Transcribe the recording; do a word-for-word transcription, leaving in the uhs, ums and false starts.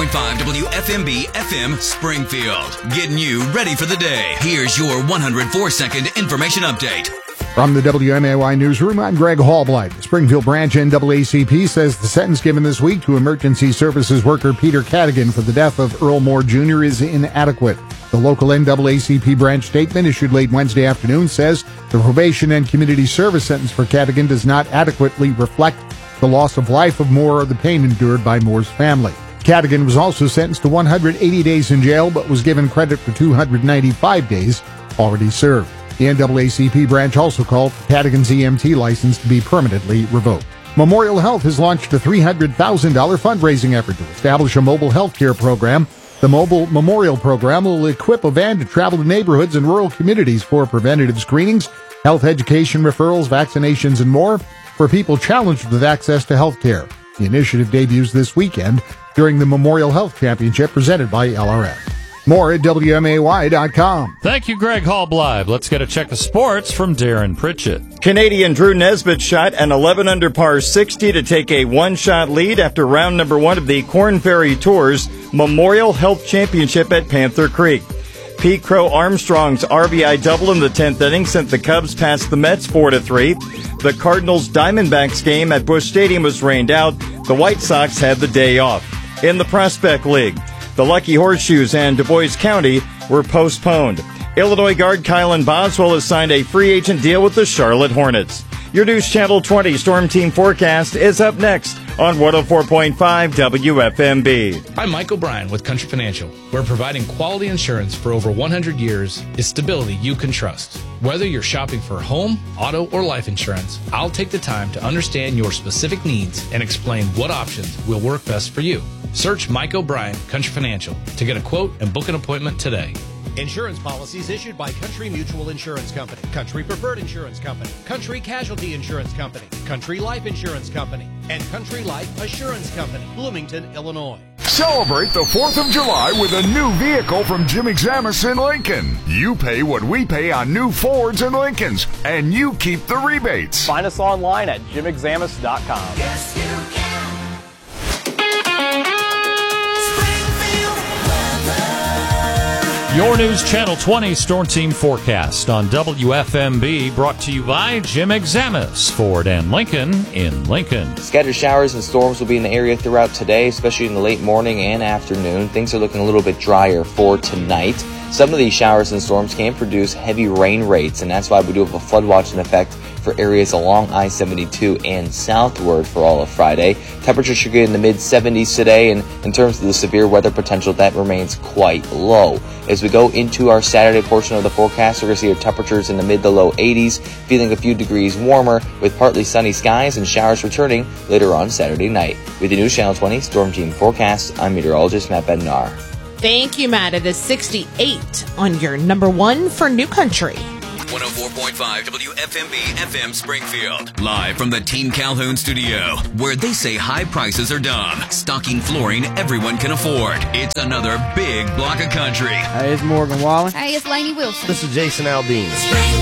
point five W F M B F M Springfield. Getting you ready for the day. Here's your one hundred four second information update. From the W M A Y Newsroom, I'm Greg Hallblight. The Springfield Branch N double A C P says the sentence given this week to emergency services worker Peter Cadigan for the death of Earl Moore Junior is inadequate. The local N double A C P branch statement issued late Wednesday afternoon says the probation and community service sentence for Cadigan does not adequately reflect the loss of life of Moore or the pain endured by Moore's family. Cadigan was also sentenced to one hundred eighty days in jail, but was given credit for two hundred ninety-five days already served. The N double A C P branch also called for Cadigan's E M T license to be permanently revoked. Memorial Health has launched a three hundred thousand dollars fundraising effort to establish a mobile health care program. The Mobile Memorial Program will equip a van to travel to neighborhoods and rural communities for preventative screenings, health education, referrals, vaccinations, and more for people challenged with access to health care. The initiative debuts this weekend during the Memorial Health Championship presented by L R F. More at W M A Y dot com. Thank you, Greg Hallblight. Let's get a check of sports from Darren Pritchett. Canadian Drew Nesbitt shot an eleven under par sixty to take a one-shot lead after round number one of the Corn Ferry Tour's Memorial Health Championship at Panther Creek. Pete Crow Armstrong's R B I double in the tenth inning sent the Cubs past the Mets four to three. The Cardinals Diamondbacks game at Busch Stadium was rained out. The White Sox had the day off. In the Prospect League, the Lucky Horseshoes and Du Bois County were postponed. Illinois guard Kylan Boswell has signed a free agent deal with the Charlotte Hornets. Your News Channel twenty Storm Team forecast is up next on one oh four point five W F M B. I'm Mike O'Brien with Country Financial, where providing quality insurance for over one hundred years is stability you can trust. Whether you're shopping for home, auto, or life insurance, I'll take the time to understand your specific needs and explain what options will work best for you. Search Mike O'Brien Country Financial to get a quote and book an appointment today. Insurance policies issued by Country Mutual Insurance Company, Country Preferred Insurance Company, Country Casualty Insurance Company, Country Life Insurance Company, and Country Life Assurance Company, Bloomington, Illinois. Celebrate the fourth of July with a new vehicle from Jim Examus in Lincoln. You pay what we pay on new Fords and Lincolns, and you keep the rebates. Find us online at jim examus dot com. Yes, you can. Your News Channel twenty Storm Team forecast on W F M B, brought to you by Jim Examus, Ford and Lincoln in Lincoln. Scattered showers and storms will be in the area throughout today, especially in the late morning and afternoon. Things are looking a little bit drier for tonight. Some of these showers and storms can produce heavy rain rates, and that's why we do have a flood watch in effect for areas along I seventy-two and southward for all of Friday. Temperatures should get in the mid seventies today, and in terms of the severe weather potential, that remains quite low. As we go into our Saturday portion of the forecast, we're going to see our temperatures in the mid to low eighties, feeling a few degrees warmer, with partly sunny skies and showers returning later on Saturday night. With the News Channel twenty Storm Team forecast, I'm meteorologist Matt Bednar. Thank you, Matt. It is sixty-eight on your number one for New Country. one oh four point five W F M B F M Springfield. Live from the Team Calhoun studio, where they say high prices are dumb. Stocking flooring everyone can afford. It's another big block of country. Hey, it's Morgan Wallen. Hey, it's Lainey Wilson. This is Jason Aldean.